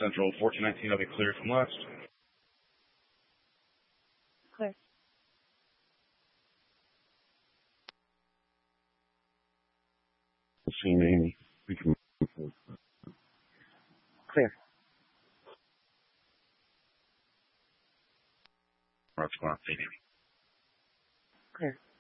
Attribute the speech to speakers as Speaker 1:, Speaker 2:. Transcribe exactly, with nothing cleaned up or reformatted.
Speaker 1: Central fourteen nineteen, I'll be cleared from last.
Speaker 2: Clear.
Speaker 3: Seeing Amy. We can move forward.
Speaker 2: Clear.
Speaker 1: What's going on, Amy?
Speaker 2: Clear.